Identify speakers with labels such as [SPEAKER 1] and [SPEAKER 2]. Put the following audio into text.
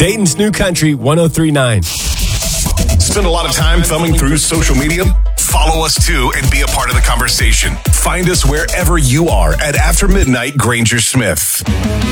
[SPEAKER 1] Dayton's New Country 103.9.
[SPEAKER 2] Spend a lot of time thumbing through social media? Follow us too and be a part of the conversation. Find us wherever you are at After Midnight Granger Smith.